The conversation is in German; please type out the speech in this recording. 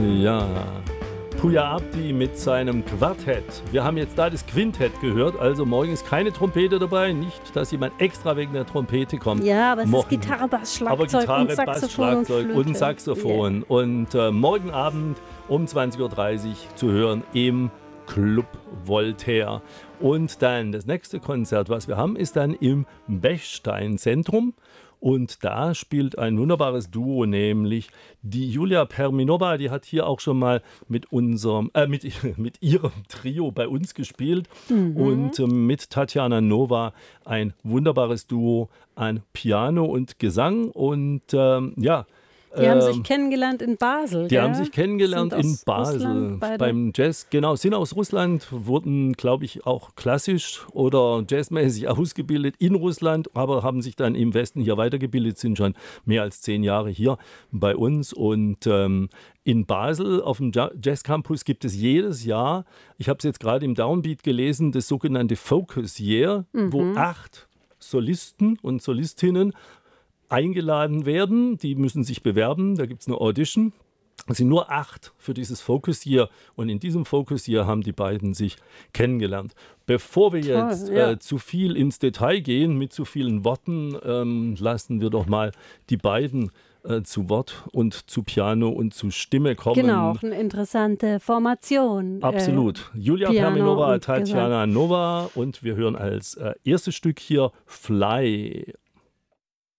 Ja, Puja Abdi mit seinem Quartett. Wir haben jetzt da das Quintett gehört, also morgen ist keine Trompete dabei. Nicht, dass jemand extra wegen der Trompete kommt. Ja, aber es morgen. ist Gitarre, Bass, Aber Schlagzeug Gitarre, und Bass, Saxophon Schlagzeug und und Flöte. Saxophon. Yeah. Und morgen Abend um 20.30 Uhr zu hören im Club Voltaire. Und dann das nächste Konzert, was wir haben, ist dann im Bechstein-Zentrum. Und da spielt ein wunderbares Duo, nämlich die Julia Perminova, die hat hier auch schon mal mit ihrem Trio bei uns gespielt. Und mit Tatjana Nova ein wunderbares Duo an Piano und Gesang. Und Die haben sich kennengelernt in Basel. Die haben sich kennengelernt in Basel beim Jazz. Genau, sind aus Russland, wurden, glaube ich, auch klassisch oder jazzmäßig ausgebildet in Russland, aber haben sich dann im Westen hier weitergebildet, sind schon mehr als 10 Jahre hier bei uns. Und in Basel auf dem Jazz Campus gibt es jedes Jahr, ich habe es jetzt gerade im Downbeat gelesen, das sogenannte Focus Year, wo 8 Solisten und Solistinnen eingeladen werden, die müssen sich bewerben, da gibt es eine Audition. Es sind nur 8 für dieses Focus Year und in diesem Focus Year haben die beiden sich kennengelernt. Bevor wir jetzt zu viel ins Detail gehen, mit zu vielen Worten, lassen wir doch mal die beiden zu Wort und zu Piano und zu Stimme kommen. Genau, auch eine interessante Formation. Absolut. Julia Perminova, Tatjana Nova und wir hören als erstes Stück hier Fly.